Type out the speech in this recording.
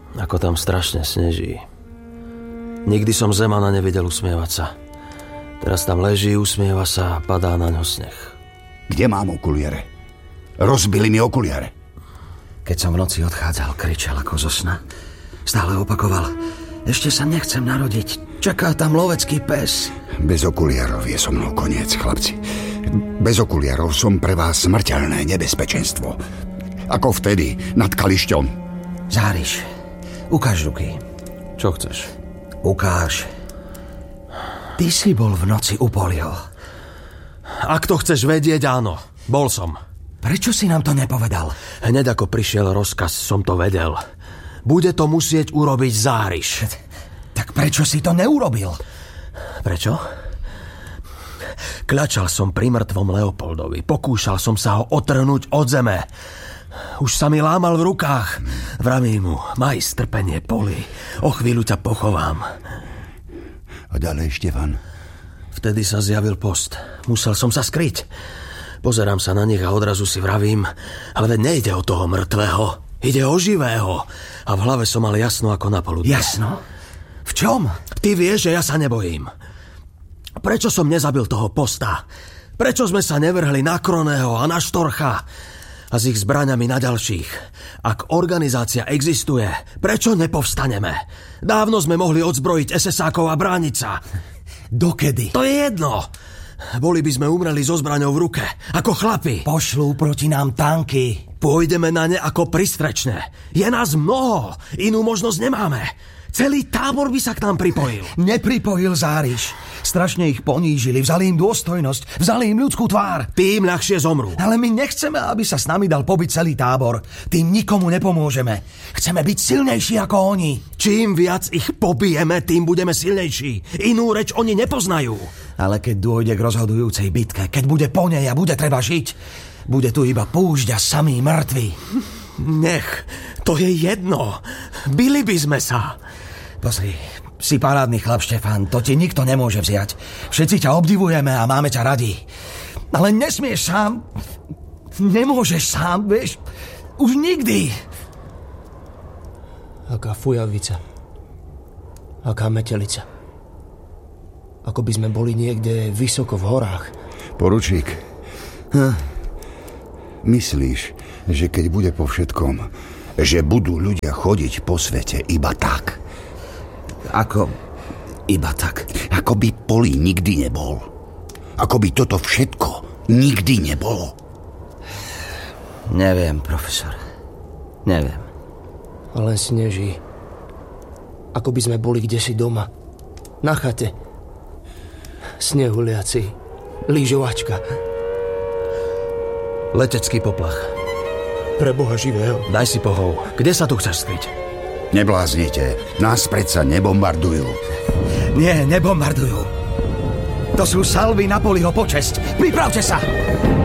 Ako tam strašne sneží. Nikdy som Zemana nevidel usmievať sa. Teraz tam leží, usmieva sa a padá na ňo sneh. Kde mám okuliare? Rozbili mi okuliare. Keď som v noci odchádzal, kričal ako zo sna. Stále opakoval: ešte sa nechcem narodiť, čaká tam lovecký pes. Bez okuliarov je so mnou koniec, chlapci. Bez okuliarov som pre vás smrteľné nebezpečenstvo. Ako vtedy, nad Kališťom. Záriš, ukáž ruky. Čo chceš? Ukáž. Ty si bol v noci u Poliho. Ak to chceš vedieť, áno. Bol som. Prečo si nám to nepovedal? Hneď ako prišiel rozkaz, som to vedel. Bude to musieť urobiť Záriš. Tak prečo si to neurobil? Prečo? Kľačal som pri mŕtvom Leopoldovi. Pokúšal som sa ho otrhnúť od zeme. Už sa mi lámal v rukách. Vravím mu: maj strpenie, Poli. O chvíľu ťa pochovám. A ďalej, Štefan? Vtedy sa zjavil post. Musel som sa skryť. Pozerám sa na nich a odrazu si vravím: ale veď nejde o toho mŕtvého. Ide o živého. A v hlave som mal jasno ako na poludne. Jasno? V čom? Ty vieš, že ja sa nebojím. Prečo som nezabil toho posta? Prečo sme sa nevrhli na Kroného a na Štorcha? A s ich zbraňami na ďalších. Ak organizácia existuje, prečo nepovstaneme? Dávno sme mohli odzbrojiť SS-ákov a brániť sa. Dokedy? To je jedno. Boli by sme umreli so zbraňou v ruke, ako chlapi. Pošlú proti nám tanky. Pôjdeme na ne ako pristrečné. Je nás mnoho, inú možnosť nemáme. Celý tábor by sa k nám pripojil. Nepripojil, Záriš. Strašne ich ponížili, vzali im dôstojnosť, vzali im ľudskú tvár. Tým ľahšie zomrú. Ale my nechceme, aby sa s nami dal pobiť celý tábor. Tým nikomu nepomôžeme. Chceme byť silnejší ako oni. Čím viac ich pobijeme, tým budeme silnejší. Inú reč oni nepoznajú. Ale keď dôjde k rozhodujúcej bitke, keď bude po nej a bude treba žiť, bude tu iba púšť a samí mŕtvi. Nech, to je jedno. Bili by sme sa. Pozri, si parádny chlap, Štefan, to ti nikto nemôže vziať. Všetci ťa obdivujeme a máme ťa radi. Ale nesmieš sám. Nemôžeš sám, vieš. Už nikdy. Aká fujavica. Aká metelica. Ako by sme boli niekde vysoko v horách. Poručík, myslíš, že keď bude po všetkom, že budú ľudia chodiť po svete iba tak? Ako iba tak? Ako by Poli nikdy nebol. Ako by toto všetko nikdy nebolo. Neviem, profesor. Neviem. A len sneží. Ako by sme boli kdesi doma. Na chate. Snehuliaci. Lyžovačka. Letecký poplach. Pre Boha živého. Daj si pohov. Kde sa tu chceš skryť? Nebláznite. Nás predsa nebombardujú. Nie, nebombardujú. To sú salvy na Poliho počesť. Pripravte sa!